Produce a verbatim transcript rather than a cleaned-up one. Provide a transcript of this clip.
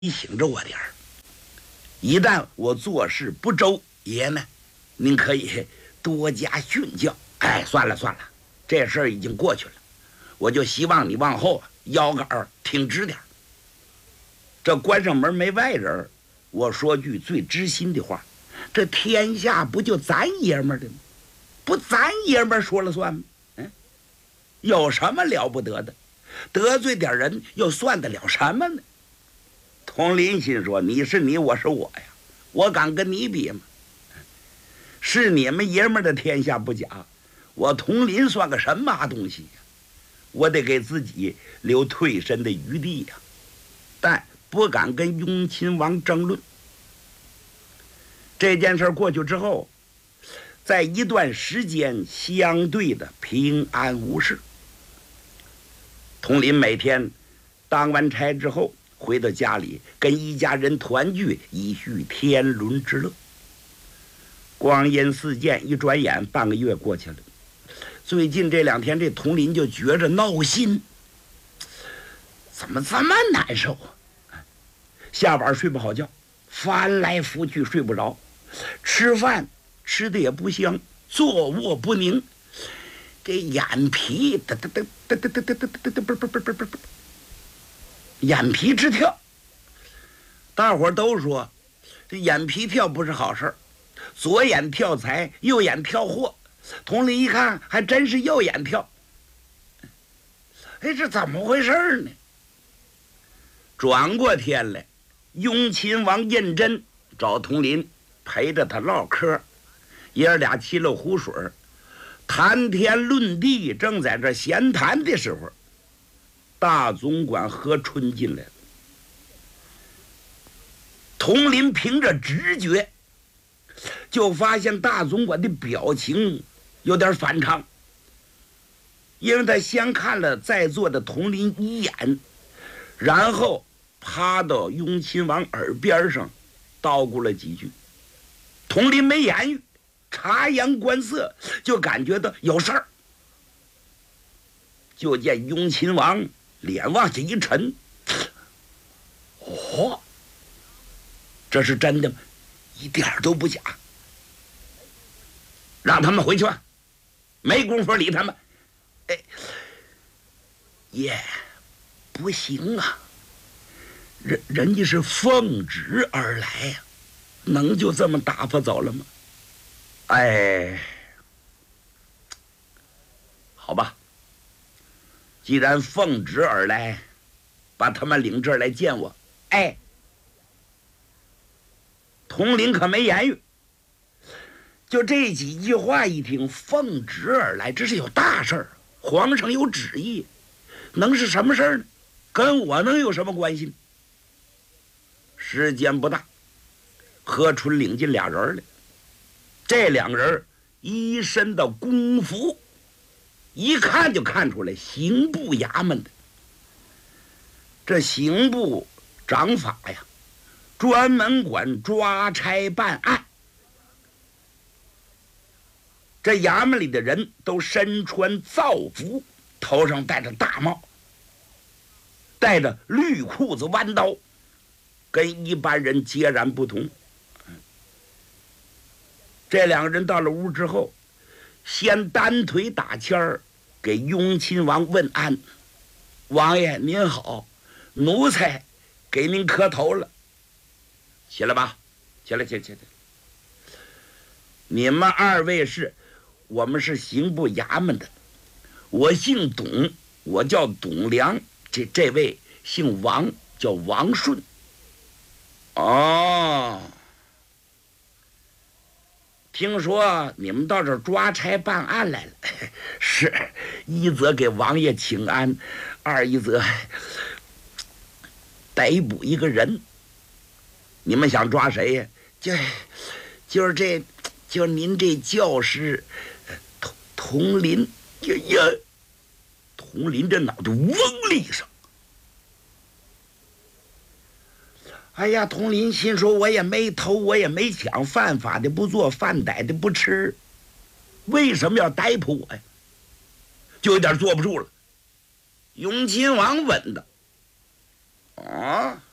提醒着我点儿。一旦我做事不周，爷呢，您可以多加训教。哎，算了算了，这事儿已经过去了，我就希望你往后腰杆儿挺直点儿。这关上门没外人，我说句最知心的话，这天下不就咱爷们儿的吗？不咱爷们儿说了算吗？嗯，有什么了不得的？得罪点人又算得了什么呢？佟林心说：“你是你，我是我呀，我敢跟你比吗？是你们爷们儿的天下不假，我佟林算个什么东西呀？我得给自己留退身的余地呀，但不敢跟雍亲王争论。”这件事过去之后，在一段时间相对的平安无事。佟林每天当完差之后回到家里，跟一家人团聚，以叙天伦之乐。光阴似箭，一转眼半个月过去了。最近这两天，这佟林就觉着闹心，怎么这么难受啊？下晚睡不好觉，翻来覆去睡不着，吃饭吃的也不香，坐卧不宁，这眼皮哒哒哒哒哒哒哒哒哒哒不不不不不不，眼皮直跳。大伙儿都说这眼皮跳不是好事儿，左眼跳财，右眼跳祸。佟林一看，还真是右眼跳。哎，这怎么回事呢？转过天来，雍亲王胤禛找佟林陪着他唠嗑，爷儿俩沏了壶水，谈天论地，正在这闲谈的时候，大总管何春进来了。佟林凭着直觉就发现大总管的表情有点反常，因为他先看了在座的佟林一眼，然后趴到雍亲王耳边上叨咕了几句。佟林没言语，察言观色，就感觉到有事儿。就见雍亲王脸往下一沉，哦，这是真的吗？一点都不假。让他们回去吧，没工夫理他们。哎，爷，不行啊，人人家是奉旨而来呀、啊，能就这么打发走了吗？哎，好吧，既然奉旨而来，把他们领这儿来见我。哎，佟林可没言语。就这几句话一听，奉旨而来，这是有大事儿，皇上有旨意，能是什么事儿呢？跟我能有什么关系呢？时间不大，何春领进俩人来，这两人一身的公服，一看就看出来刑部衙门的。这刑部掌法呀，专门管抓差办案。这衙门里的人都身穿皂服，头上戴着大帽，带着绿裤子弯刀，跟一般人截然不同。这两个人到了屋之后，先单腿打签儿，给雍亲王问安：“王爷您好，奴才给您磕头了。”起来吧，起来起来起来。你们二位是？我们是刑部衙门的，我姓董，我叫董良，这这位姓王，叫王顺。哦，听说你们到这儿抓差办案来了，是一则给王爷请安，二一则逮捕一个人。你们想抓谁呀？就就是这，就是您这教师。佟林呀呀，佟林这脑袋嗡了一声。哎呀，佟林心说：“我也没偷，我也没抢，犯法的不做，犯歹的不吃，为什么要逮捕我呀？”就有点坐不住了。雍亲王问的：“啊，